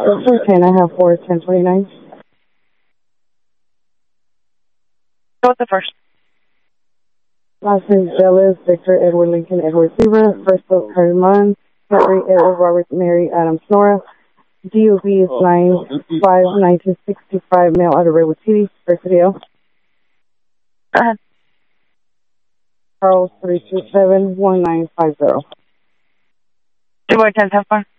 For 10, I have 41029. Go with the first. Last name Jealous, Victor Edward Lincoln Edward Zebra. First of Herman, Henry Edward Robert Mary Adams Nora. DOB is 9/5/1965, male out of Redwood City. First video. Go ahead. Charles 327-1950. 2 by 10, 10 4.